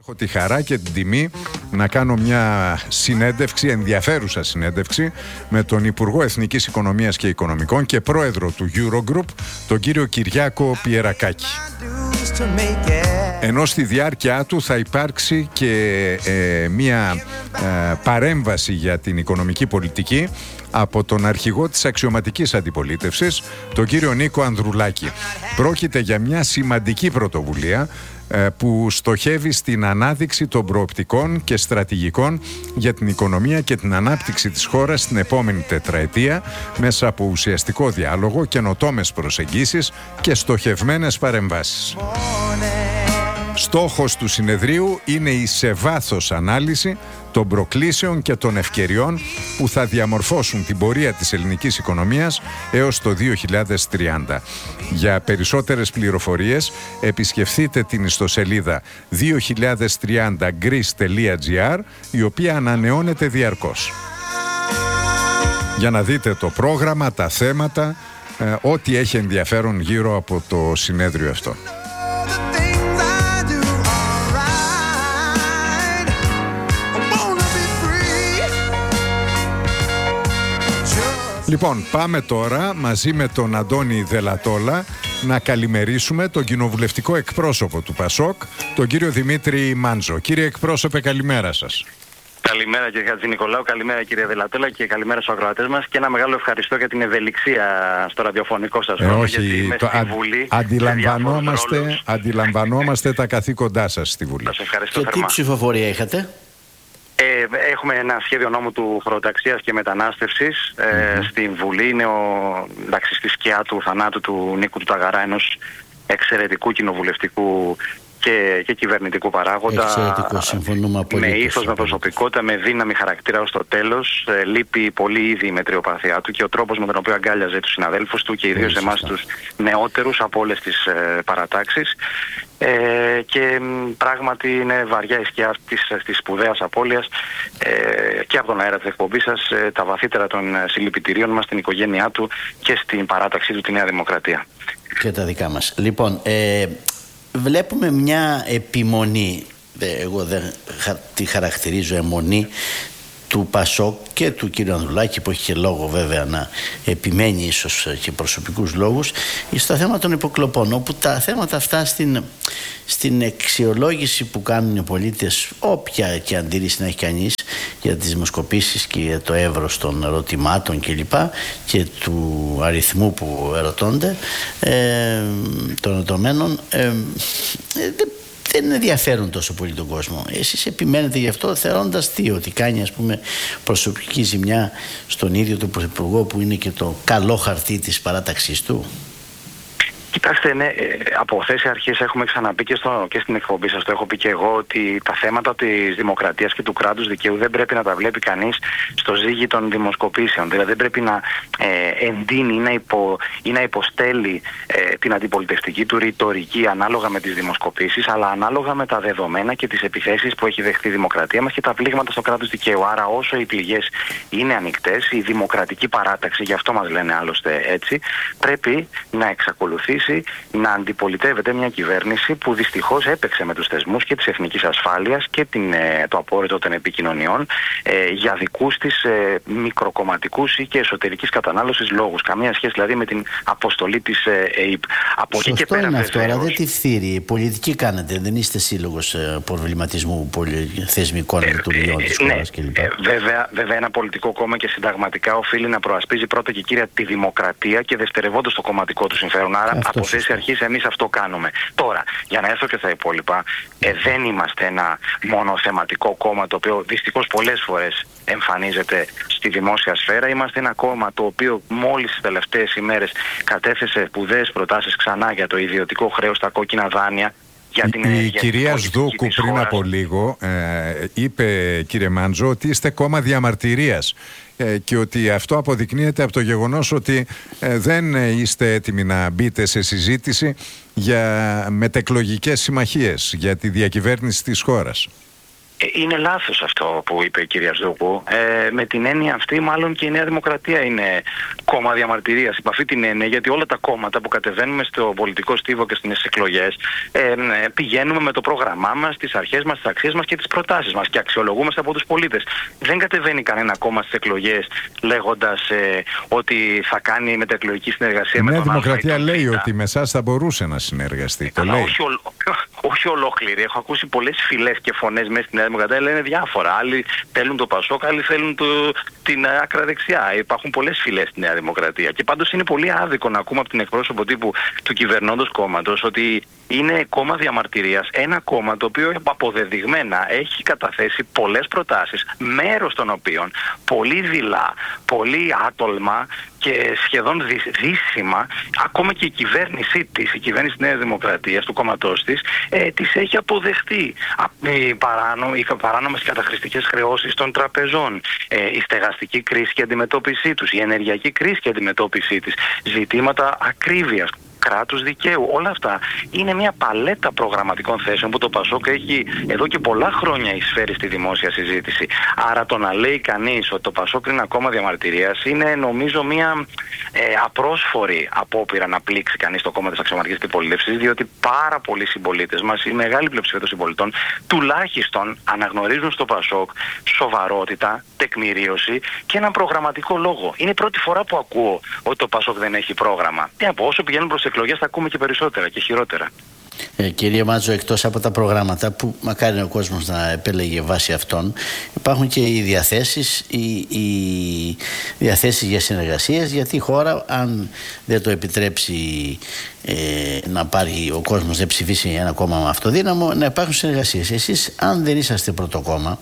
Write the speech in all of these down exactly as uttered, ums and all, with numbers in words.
Έχω τη χαρά και την τιμή να κάνω μια συνέντευξη, ενδιαφέρουσα συνέντευξη, με τον Υπουργό Εθνικής Οικονομίας και Οικονομικών και πρόεδρο του Eurogroup, τον κύριο Κυριάκο Πιερακάκη. Ενώ στη διάρκεια του θα υπάρξει και ε, μια ε, παρέμβαση για την οικονομική πολιτική από τον αρχηγό της αξιωματικής αντιπολίτευσης, τον κύριο Νίκο Ανδρουλάκη. Πρόκειται για μια σημαντική πρωτοβουλία ε, που στοχεύει στην ανάδειξη των προοπτικών και στρατηγικών για την οικονομία και την ανάπτυξη της χώρας στην επόμενη τετραετία μέσα από ουσιαστικό διάλογο, καινοτόμες προσεγγίσεις και στοχευμένες παρεμβάσεις. Στόχος του συνεδρίου είναι η σε βάθος ανάλυση των προκλήσεων και των ευκαιριών που θα διαμορφώσουν την πορεία της ελληνικής οικονομίας έως το δύο χιλιάδες τριάντα. Για περισσότερες πληροφορίες επισκεφθείτε την ιστοσελίδα δύο χιλιάδες τριάντα greece τελεία gr, η οποία ανανεώνεται διαρκώς. Για να δείτε το πρόγραμμα, τα θέματα, ε, ό,τι έχει ενδιαφέρον γύρω από το συνέδριο αυτό. Λοιπόν, πάμε τώρα μαζί με τον Αντώνη Δελατόλα να καλημερίσουμε τον κοινοβουλευτικό εκπρόσωπο του ΠΑΣΟΚ, τον κύριο Δημήτρη Μάντζο. Κύριε εκπρόσωπε, καλημέρα σας. Καλημέρα κύριε Χατζηνικολάου, καλημέρα κύριε Δελατόλα και καλημέρα στους ακροατές μας και ένα μεγάλο ευχαριστώ για την ευελιξία στο ραδιοφωνικό σας ρόλο. Ε, όχι, το, α, Βουλή, αντιλαμβανόμαστε, αντιλαμβανόμαστε τα καθήκοντά σας στη Βουλή. Σας ευχαριστώ και θερμά. Τι ψηφοφορία είχατε? Ε, έχουμε ένα σχέδιο νόμου του χωροταξίας και μετανάστευσης ε, mm-hmm. στην Βουλή. Είναι ο, εντάξει, στη σκιά του θανάτου του Νίκου του Ταγαρά, ενός εξαιρετικού κοινοβουλευτικού και, και κυβερνητικού παράγοντα. Εξαιρετικό, συμφωνούμε απολύτως. Με ήθος, με προσωπικότητα, με δύναμη χαρακτήρα ως το τέλος. Ε, λείπει πολύ ήδη η μετριοπαθιά του και ο τρόπος με τον οποίο αγκάλιαζε τους συναδέλφους του και ιδίως εμάς τους νεότερους από όλες τις ε, παρατάξεις. Ε, και πράγματι είναι βαριά η σκιά αυτής της σπουδαίας απώλειας ε, και από τον αέρα της εκπομπής σας ε, τα βαθύτερα των συλληπιτηρίων μας στην οικογένειά του και στην παράταξή του τη Νέα Δημοκρατία. Και τα δικά μας. Λοιπόν, ε, βλέπουμε μια επιμονή, εγώ δεν τη χαρακτηρίζω αιμονή, του ΠΑΣΟΚ και του κ. Ανδρουλάκη, που έχει και λόγο βέβαια να επιμένει ίσως και προσωπικούς λόγους, στο θέμα των υποκλοπών, όπου τα θέματα αυτά στην, στην αξιολόγηση που κάνουν οι πολίτες, όποια και αντίρρηση να έχει κανείς για τις δημοσκοπήσεις και για το εύρος των ερωτημάτων κλπ. Και του αριθμού που ερωτώνται ε, των ερωτωμένων, ε, ε, δεν ενδιαφέρουν τόσο πολύ τον κόσμο. Εσείς επιμένετε γι' αυτό, θεωρώντας τι, ότι κάνει ας πούμε προσωπική ζημιά στον ίδιο τον Πρωθυπουργό, που είναι και το καλό χαρτί της παράταξής του? Κοιτάξτε, ναι, από θέση αρχής έχουμε ξαναπεί και, στο, και στην εκπομπή σας, το έχω πει και εγώ, ότι τα θέματα της δημοκρατίας και του κράτους δικαίου δεν πρέπει να τα βλέπει κανείς στο ζύγι των δημοσκοπήσεων. Δηλαδή δεν πρέπει να ε, εντείνει ή να, υπο, ή να υποστέλει ε, την αντιπολιτευτική του ρητορική ανάλογα με τις δημοσκοπήσεις, αλλά ανάλογα με τα δεδομένα και τις επιθέσεις που έχει δεχτεί η δημοκρατία μας και τα πλήγματα στο κράτος δικαίου. Άρα όσο οι πληγές είναι ανοιχτές, η δημοκρατική παράταξη, γι' αυτό μας λένε άλλωστε έτσι, πρέπει να εξακολουθήσει να αντιπολιτεύεται μια κυβέρνηση που δυστυχώς έπαιξε με τους θεσμούς και της εθνικής ασφάλειας και την, ε, το απόρριτο των επικοινωνιών ε, για δικούς της ε, μικροκομματικούς ή και εσωτερικής κατανάλωσης λόγους. Καμία σχέση δηλαδή με την αποστολή της ε, ΕΕΠ. Από Σωστό εκεί και πέρα, είναι αυτό, αλλά βεβαίως, δεν τη θύρει. Πολιτική κάνετε, δεν είστε σύλλογος ε, προβληματισμού θεσμικών ε, λειτουργιών της ναι, χώρας κλπ. Ε, βέβαια, βέβαια, ένα πολιτικό κόμμα και συνταγματικά οφείλει να προασπίζει πρώτα και κύρια τη δημοκρατία και δευτερευόντως το κομματικό του συμφέρον. Άρα, αυτό από θέση αρχής εμείς αυτό κάνουμε. Τώρα, για να έρθω και στα υπόλοιπα, ε, δεν είμαστε ένα μονοθεματικό κόμμα το οποίο δυστυχώς πολλές φορές εμφανίζεται στη δημόσια σφαίρα. Είμαστε ένα κόμμα το οποίο μόλις τις τελευταίες ημέρες κατέθεσε σπουδαίες προτάσεις ξανά για το ιδιωτικό χρέος, τα κόκκινα δάνεια. Για την, η για κυρία την Σδούκου πριν χώρας. από λίγο ε, είπε, κύριε Μάντζο, ότι είστε κόμμα διαμαρτυρίας ε, και ότι αυτό αποδεικνύεται από το γεγονός ότι ε, δεν είστε έτοιμοι να μπείτε σε συζήτηση για μετεκλογικές συμμαχίες, για τη διακυβέρνηση της χώρας. Είναι λάθος αυτό που είπε η κυρία Ζούκου. Ε, με την έννοια αυτή, μάλλον και η Νέα Δημοκρατία είναι κόμμα διαμαρτυρίας. Υπ' αυτή την έννοια, γιατί όλα τα κόμματα που κατεβαίνουμε στο πολιτικό στίβο και στις εκλογές ε, πηγαίνουμε με το πρόγραμμά μας, τις αρχές μας, τις αξίες μας και τις προτάσεις μας και αξιολογούμαστε από τους πολίτες. Δεν κατεβαίνει κανένα κόμμα στις εκλογές λέγοντας ε, ότι θα κάνει μεταεκλογική συνεργασία με τον Η Νέα Δημοκρατία λέει Β. ότι με εσάς θα μπορούσε να συνεργαστεί. Το Αλλά λέει. όχι, ολ... όχι ολόκληρη. Έχω ακούσει πολλές φυλές και φωνές μέσα στη Νέα Δημοκρατία, λένε διάφορα. Άλλοι θέλουν το Πασόκ, άλλοι θέλουν το... την άκρα δεξιά. Υπάρχουν πολλές φυλές στη Νέα Δημοκρατία. Και πάντως είναι πολύ άδικο να ακούμε από την εκπρόσωπο τύπου του κυβερνώντος κόμματος ότι είναι κόμμα διαμαρτυρίας. Ένα κόμμα το οποίο αποδεδειγμένα έχει καταθέσει πολλές προτάσεις, μέρος των οποίων πολύ δειλά, πολύ άτολμα και σχεδόν δύσιμα, ακόμα και η κυβέρνησή της, η κυβέρνηση της Νέας Δημοκρατίας, του κόμματός της, ε, τις έχει αποδεχτεί. Οι, παράνο, οι παράνομες καταχρηστικές χρεώσεις των τραπεζών, ε, η στεγαστική κρίση και αντιμετώπιση τους, η ενεργειακή κρίση και αντιμετώπιση της, ζητήματα ακρίβειας, κράτους δικαίου. Όλα αυτά είναι μια παλέτα προγραμματικών θέσεων που το Πασόκ έχει εδώ και πολλά χρόνια εισφέρει στη δημόσια συζήτηση. Άρα το να λέει κανείς ότι το Πασόκ είναι ακόμα διαμαρτυρίας είναι νομίζω μια ε, απρόσφορη απόπειρα να πλήξει κανείς το κόμμα της αξιωματικής αντιπολίτευσης, διότι πάρα πολλοί συμπολίτες μας, η μεγάλη πλειοψηφία των συμπολιτών, τουλάχιστον αναγνωρίζουν στο Πασόκ σοβαρότητα, τεκμηρίωση και έναν προγραμματικό λόγο. Είναι η πρώτη φορά που ακούω ότι το Πασόκ δεν έχει πρόγραμμα. Τι να πω, όσο πηγαίνουν προς εκλογές θα ακούμε και περισσότερα και χειρότερα. Ε, κυρία Μάτζο, εκτός από τα προγράμματα που μακάρι ο κόσμος να επέλεγε βάσει αυτών, υπάρχουν και οι διαθέσεις, οι, οι διαθέσεις για συνεργασίες, γιατί η χώρα, αν δεν το επιτρέψει ε, να πάρει ο κόσμος, δεν ψηφίσει ένα κόμμα με αυτοδύναμο, να υπάρχουν συνεργασίες. Εσείς, αν δεν είσαστε πρώτο κόμμα,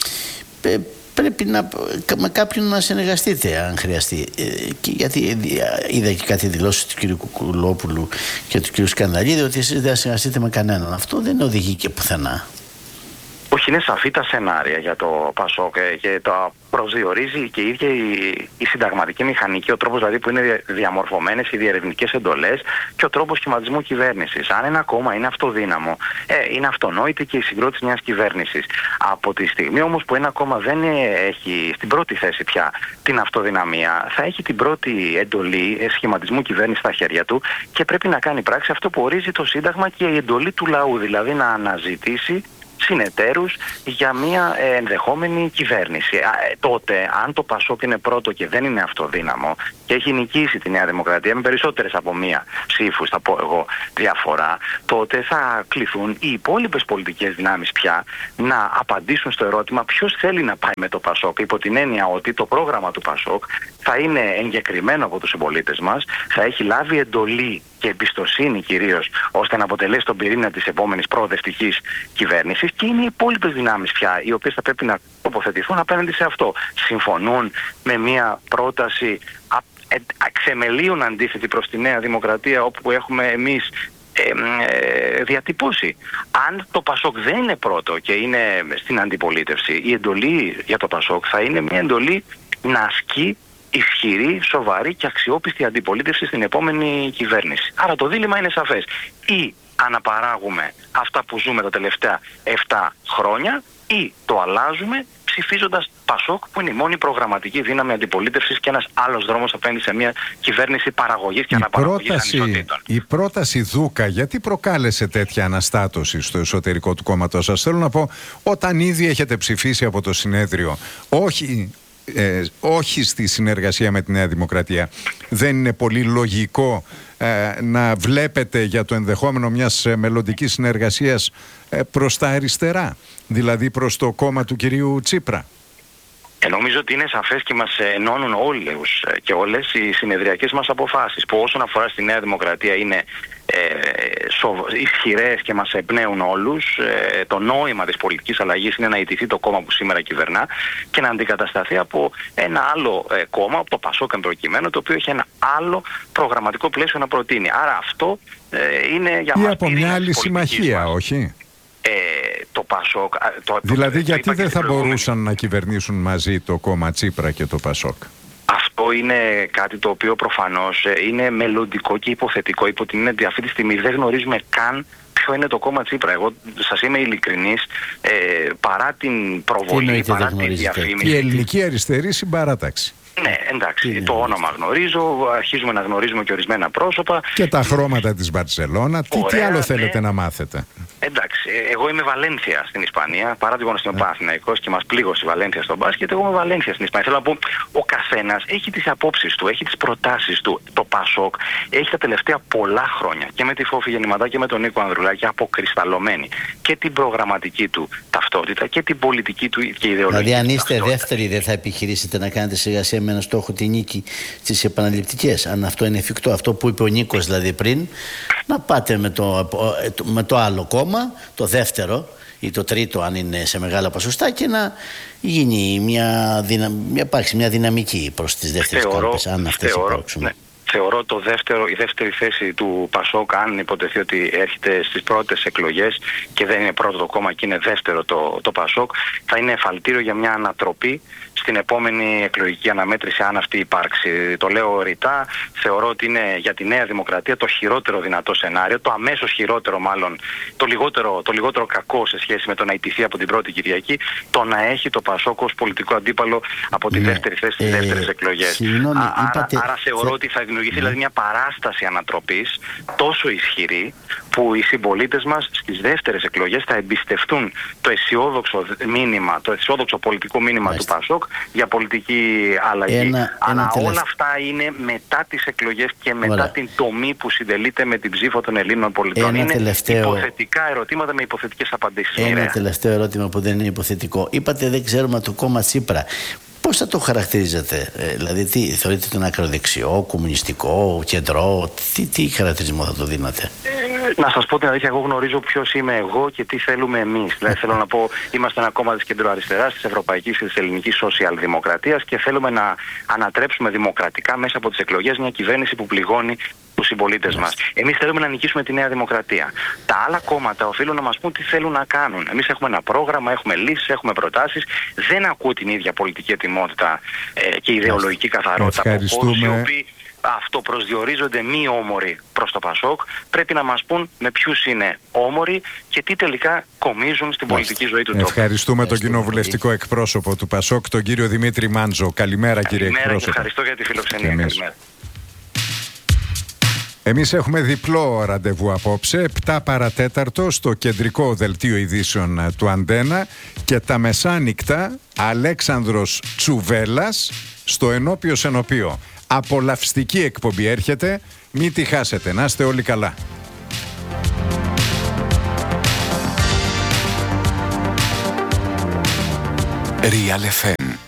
ε, πρέπει να, με κάποιον να συνεργαστείτε αν χρειαστεί. Ε, και γιατί είδα και κάτι δηλώσεις του κ. Κουκουλόπουλου και του κ. Σκανδαλίδη ότι εσείς δεν συνεργαστείτε με κανέναν. Αυτό δεν οδηγεί και πουθενά. Όχι, είναι σαφή τα σενάρια για το Πασόκ και τα προσδιορίζει και η ίδια η, η συνταγματική μηχανική, ο τρόπος δηλαδή που είναι διαμορφωμένες οι διερευνητικές εντολές και ο τρόπος σχηματισμού κυβέρνησης. Αν ένα κόμμα είναι αυτοδύναμο, ε, είναι αυτονόητη και η συγκρότηση μιας κυβέρνησης. Από τη στιγμή όμως που ένα κόμμα δεν έχει στην πρώτη θέση πια την αυτοδυναμία, θα έχει την πρώτη εντολή σχηματισμού κυβέρνησης στα χέρια του και πρέπει να κάνει πράξη αυτό που ορίζει το Σύνταγμα και η εντολή του λαού, δηλαδή να αναζητήσει συνεταίρους για μια ε, ενδεχόμενη κυβέρνηση. Ε, τότε, αν το Πασόκ είναι πρώτο και δεν είναι αυτοδύναμο και έχει νικήσει τη Νέα Δημοκρατία με περισσότερες από μία ψήφους, θα πω εγώ, διαφορά, τότε θα κληθούν οι υπόλοιπες πολιτικές δυνάμεις πια να απαντήσουν στο ερώτημα ποιος θέλει να πάει με το Πασόκ, υπό την έννοια ότι το πρόγραμμα του Πασόκ θα είναι εγκεκριμένο από τους συμπολίτες μας, θα έχει λάβει εντολή και εμπιστοσύνη κυρίως ώστε να αποτελέσει τον πυρήνα της επόμενης προοδευτικής κυβέρνησης και είναι οι υπόλοιπες δυνάμεις πια οι οποίες θα πρέπει να τοποθετηθούν απέναντι σε αυτό. Συμφωνούν με μια πρόταση αξεμελίων αντίθετη προς τη Νέα Δημοκρατία όπου έχουμε εμείς ε, ε, διατυπώσει. Αν το Πασόκ δεν είναι πρώτο και είναι στην αντιπολίτευση, η εντολή για το Πασόκ θα είναι μια εντολή να ασκεί ισχυρή, σοβαρή και αξιόπιστη αντιπολίτευση στην επόμενη κυβέρνηση. Άρα το δίλημμα είναι σαφές. Ή αναπαράγουμε αυτά που ζούμε τα τελευταία επτά χρόνια ή το αλλάζουμε ψηφίζοντας Πασόκ που είναι η μόνη προγραμματική δύναμη αντιπολίτευσης και ένας άλλος δρόμος απέναντι σε μια κυβέρνηση παραγωγής και η αναπαραγωγής πρόταση, ανισοτήτων. Η πρόταση Δούκα γιατί προκάλεσε τέτοια αναστάτωση στο εσωτερικό του κόμματος σας? Θέλω να πω, όταν ήδη έχετε ψηφίσει από το συνέδριο όχι... Ε, όχι στη συνεργασία με τη Νέα Δημοκρατία, δεν είναι πολύ λογικό ε, να βλέπετε για το ενδεχόμενο μιας ε, μελλοντικής συνεργασίας ε, προς τα αριστερά, δηλαδή προς το κόμμα του κυρίου Τσίπρα? Ε, νομίζω ότι είναι σαφές και μας ενώνουν όλους και όλες οι συνεδριακές μας αποφάσεις που όσον αφορά στη Νέα Δημοκρατία είναι ε, σοβ... ισχυρές και μας εμπνέουν όλους. Ε, το νόημα της πολιτικής αλλαγής είναι να ιτηθεί το κόμμα που σήμερα κυβερνά και να αντικατασταθεί από ένα άλλο ε, κόμμα, το Πασόκ εν προκειμένου, το οποίο έχει ένα άλλο προγραμματικό πλαίσιο να προτείνει. Άρα αυτό ε, είναι για ή μας από μια άλλη συμμαχία, μας. Όχι. Ε, το Πασόκ, το, δηλαδή το, γιατί το δεν θα μπορούσαν να κυβερνήσουν μαζί το κόμμα Τσίπρα και το Πασόκ? Αυτό είναι κάτι το οποίο προφανώς είναι μελλοντικό και υποθετικό, υπό την έννοια ότι αυτή τη στιγμή δεν γνωρίζουμε καν ποιο είναι το κόμμα Τσίπρα. Εγώ σας είμαι ειλικρινής, ε, παρά την προβολή, παρά τη διαφήμιση. Η ελληνική αριστερή συμπαράταξη. Ναι, εντάξει, είναι, το όνομα γνωρίζω, αρχίζουμε να γνωρίζουμε και ορισμένα πρόσωπα. Και τα χρώματα της Μπαρτσελώνα. Τι, τι άλλο θέλετε ναι. να μάθετε? Εντάξει, εγώ είμαι Βαλένθια στην Ισπανία, παρά το γεγονός ότι είμαι Παναθηναϊκός και μας πλήγωσε η Βαλένθια στον μπάσκετ, εγώ είμαι Βαλένθια στην Ισπανία. Θέλω να πω, ο καθένας έχει τις απόψεις του, έχει τις προτάσεις του. Το Πασόκ έχει τα τελευταία πολλά χρόνια και με τη Φόφη Γεννηματά και με τον Νίκο Ανδρουλάκη αποκρισταλωμένη και την προγραμματική του ταυτότητα και την πολιτική του και ιδεολογική. Δηλαδή, αν είστε ταυτότητα. δεύτεροι, δεν θα επιχειρήσετε να κάνετε συνεργασία με ένα στόχο τη νίκη στις επαναληπτικές? Αν αυτό είναι εφικτό, αυτό που είπε ο Νίκος δηλαδή πριν, να πάτε με το, με το άλλο κόμμα, το δεύτερο ή το τρίτο, αν είναι σε μεγάλα ποσοστά, και να γίνει μια, δυνα... μια, υπάρξει μια δυναμική προς τις δεύτερες κάλπες, αν αυτές θεωρώ, υπάρξουν. Ναι. Θεωρώ το δεύτερο, η δεύτερη θέση του Πασόκ, αν υποτεθεί ότι έρχεται στις πρώτες εκλογές και δεν είναι πρώτο το κόμμα και είναι δεύτερο το, το Πασόκ, θα είναι εφαλτήριο για μια ανατροπή στην επόμενη εκλογική αναμέτρηση, αν αυτή υπάρξει. Το λέω ρητά, θεωρώ ότι είναι για τη Νέα Δημοκρατία το χειρότερο δυνατό σενάριο, το αμέσως χειρότερο μάλλον, το λιγότερο, το λιγότερο κακό σε σχέση με το να ιτηθεί από την πρώτη Κυριακή, το να έχει το Πασόκ ως πολιτικό αντίπαλο από τη ναι. δεύτερη θέση στις ε, δεύτερες εκλογές. Συγγνώμη, άρα, είπατε... άρα θεωρώ ότι θα δημιουργηθεί ναι. δηλαδή μια παράσταση ανατροπής τόσο ισχυρή, που οι συμπολίτες μας στις δεύτερες εκλογές θα εμπιστευτούν το αισιόδοξο μήνυμα, το αισιόδοξο πολιτικό μήνυμα Μάλιστα. του Πασόκ για πολιτική αλλαγή. Ένα, Αλλά ένα όλα αυτά είναι μετά τις εκλογές και μετά Ωραία. την τομή που συντελείται με την ψήφο των Ελλήνων πολιτών. Ένα είναι τελευταίο... υποθετικά ερωτήματα με υποθετικές απαντήσεις. Ένα Μοιραία. τελευταίο ερώτημα που δεν είναι υποθετικό. Είπατε δεν ξέρουμε το κόμμα Τσίπρα. Πώς θα το χαρακτηρίζετε, ε, δηλαδή τι θεωρείτε, τον ακροδεξιό, κομμουνιστικό, κεντρό, τι, τι χαρακτηρισμό θα το δίνατε? Ε, να σας πω την αλήθεια, εγώ γνωρίζω ποιος είμαι εγώ και τι θέλουμε εμείς. Δηλαδή θέλω να πω, είμαστε ένα κόμμα της κεντροαριστεράς, της ευρωπαϊκής και της ελληνικής σοσιαλδημοκρατίας και θέλουμε να ανατρέψουμε δημοκρατικά μέσα από τις εκλογές μια κυβέρνηση που πληγώνει τους συμπολίτες μας. Εμείς θέλουμε να νικήσουμε τη Νέα Δημοκρατία. Τα άλλα κόμματα οφείλουν να μας πούν τι θέλουν να κάνουν. Εμείς έχουμε ένα πρόγραμμα, έχουμε λύσεις, έχουμε προτάσεις. Δεν ακούω την ίδια πολιτική ετοιμότητα ε, και ιδεολογική καθαρότητα από χώρους οι οποίοι αυτοπροσδιορίζονται μη όμοροι προς το Πασόκ. Πρέπει να μας πούν με ποιους είναι όμοροι και τι τελικά κομίζουν στην πολιτική ζωή του τόπου. Ευχαριστούμε τον κοινοβουλευτικό εκπρόσωπο του Πασόκ, τον κύριο Δημήτρη Μάντζο. Καλημέρα, κύριε εκπρόσωπο. Ευχαριστώ για τη φιλοξενία. Καλημέρα. Εμείς έχουμε διπλό ραντεβού απόψε, επτά παρατέταρτο στο κεντρικό δελτίο ειδήσεων του Αντένα και τα μεσάνυχτα Αλέξανδρος Τσουβέλλας στο Ενώπιος Ενωπείο. Απολαυστική εκπομπή έρχεται, μην τη χάσετε, να είστε όλοι καλά. Real εφ εμ